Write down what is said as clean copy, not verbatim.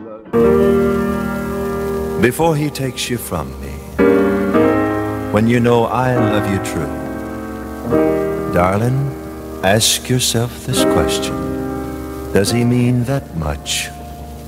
Before he takes you from me, when you know I love you true, darling, ask yourself this question: does he mean that much